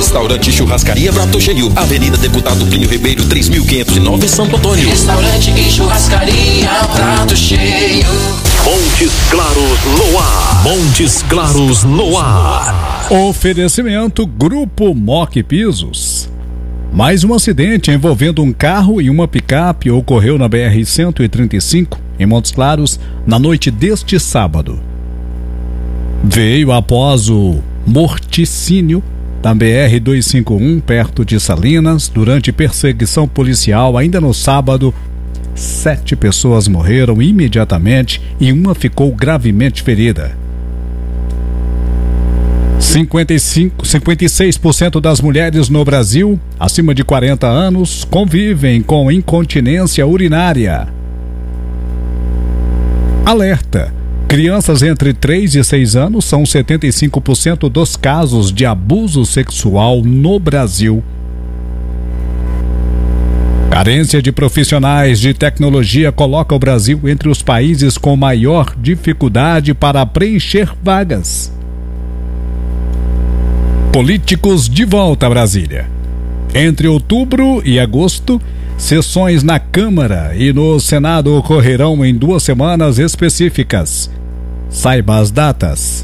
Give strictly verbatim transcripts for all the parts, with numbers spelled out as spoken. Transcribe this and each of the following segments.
Restaurante Churrascaria Prato Cheio, Avenida Deputado Plínio Ribeiro, três mil quinhentos e nove, Santo Antônio. Restaurante e Churrascaria Prato Cheio. Montes Claros no ar. Montes Claros no ar. Oferecimento Grupo Mock Pisos. Mais um acidente envolvendo um carro e uma picape ocorreu na B R cento e trinta e cinco, em Montes Claros, na noite deste sábado. Veio após o morticínio da B R duzentos e cinquenta e um, perto de Salinas, durante perseguição policial. Ainda no sábado, sete pessoas morreram imediatamente e uma ficou gravemente ferida. cinquenta e cinco, cinquenta e seis por cento das mulheres no Brasil, acima de quarenta anos, convivem com incontinência urinária. Alerta! Crianças entre três e seis anos são setenta e cinco por cento dos casos de abuso sexual no Brasil. Carência de profissionais de tecnologia coloca o Brasil entre os países com maior dificuldade para preencher vagas. Políticos de volta a Brasília. Entre outubro e agosto, sessões na Câmara e no Senado ocorrerão em duas semanas específicas. Saiba as datas.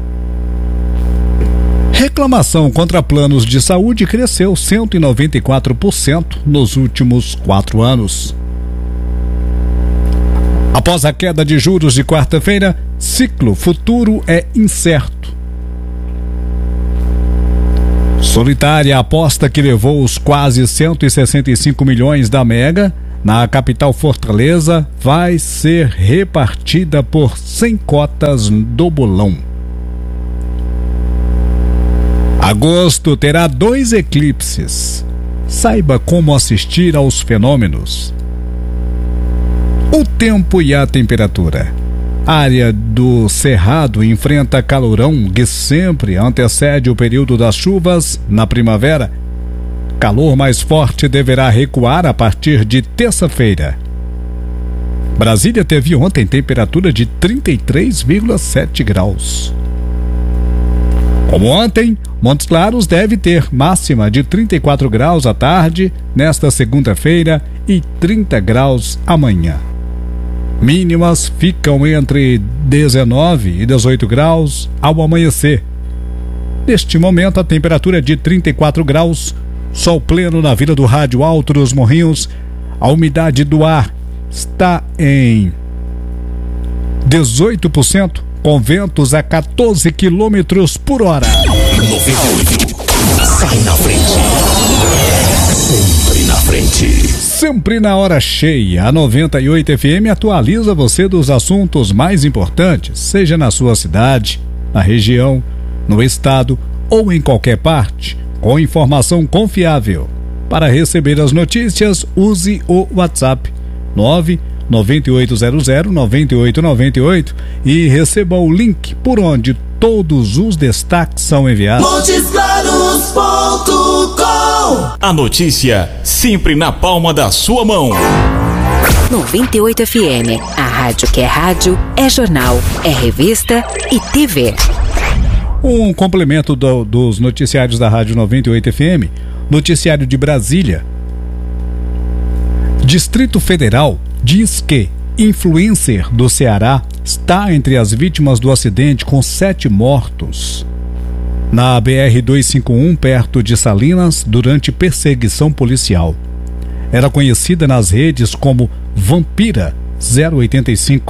Reclamação contra planos de saúde cresceu cento e noventa e quatro por cento nos últimos quatro anos. Após a queda de juros de quarta-feira, ciclo futuro é incerto. Solitária aposta que levou os quase cento e sessenta e cinco milhões da Mega na capital Fortaleza vai ser repartida por cem cotas do bolão. Agosto terá dois eclipses. Saiba como assistir aos fenômenos. O tempo e a temperatura. A área do Cerrado enfrenta calorão que sempre antecede o período das chuvas na primavera. Calor mais forte deverá recuar a partir de terça-feira. Brasília teve ontem temperatura de trinta e três vírgula sete graus. Como ontem, Montes Claros deve ter máxima de trinta e quatro graus à tarde, nesta segunda-feira, e trinta graus amanhã. Mínimas ficam entre dezenove e dezoito graus ao amanhecer. Neste momento, a temperatura é de trinta e quatro graus, sol pleno na Vila do Rádio Alto dos Morrinhos. A umidade do ar está em dezoito por cento, com ventos a quatorze quilômetros por hora. noventa e oito. Sai na frente. Sempre na frente. Sempre na hora cheia. A noventa e oito F M atualiza você dos assuntos mais importantes, seja na sua cidade, na região, no estado ou em qualquer parte, com informação confiável. Para receber as notícias, use o WhatsApp nove nove oito zero zero nove oito nove oito e receba o link por onde todos os destaques são enviados. Montes Claros ponto com. A notícia sempre na palma da sua mão. noventa e oito F M, a rádio que é rádio, é jornal, é revista e T V. Um complemento do, dos noticiários da Rádio noventa e oito F M, noticiário de Brasília. Distrito Federal diz que influencer do Ceará está entre as vítimas do acidente, com sete mortos na B R duzentos e cinquenta e um, perto de Salinas, durante perseguição policial. Era conhecida nas redes como Vampira zero oitenta e cinco.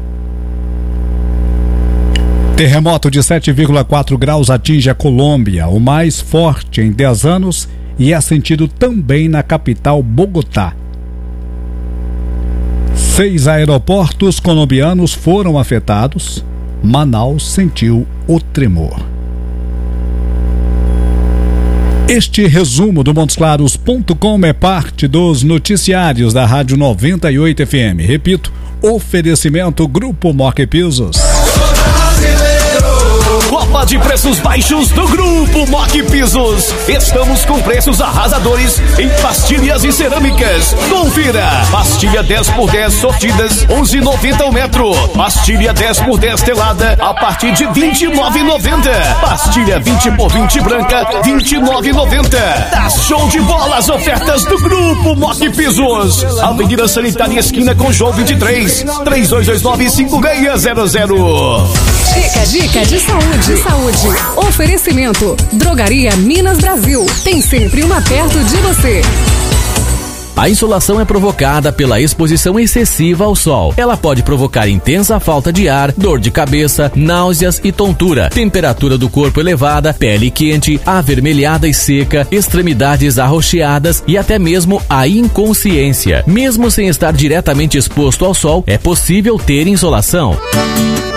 Terremoto de sete vírgula quatro graus atinge a Colômbia, o mais forte em dez anos, e é sentido também na capital Bogotá. Seis aeroportos colombianos foram afetados. Manaus sentiu o tremor. Este resumo do Montes Claros ponto com é parte dos noticiários da Rádio noventa e oito F M. Repito, oferecimento Grupo Mock Pisos. Copa de preços baixos do Grupo Mock Pisos. Estamos com preços arrasadores em pastilhas e cerâmicas. Confira. Pastilha dez por dez sortidas, onze reais e noventa centavos o metro. Pastilha dez por dez telada, a partir de vinte e nove reais e noventa centavos. Pastilha vinte por vinte branca, vinte e nove reais e noventa centavos. Tá show de bola as ofertas do Grupo Mock Pisos. Avenida Sanitária esquina com João vinte e três, três dois dois nove, cinco seis zero zero. Dica, dica de saúde. Saúde. Oferecimento. Drogaria Minas Brasil. Tem sempre uma perto de você. A insolação é provocada pela exposição excessiva ao sol. Ela pode provocar intensa falta de ar, dor de cabeça, náuseas e tontura, temperatura do corpo elevada, pele quente, avermelhada e seca, extremidades arroxeadas e até mesmo a inconsciência. Mesmo sem estar diretamente exposto ao sol, é possível ter insolação.